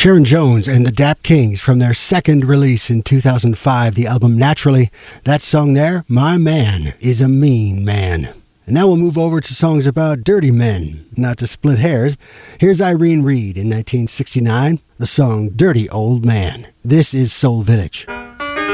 Sharon Jones and the Dap Kings from their second release in 2005, the album Naturally. That song there, My Man is a Mean Man. And now we'll move over to songs about dirty men, not to split hairs. Here's Irene Reid in 1969, the song Dirty Old Man. This is Soul Village.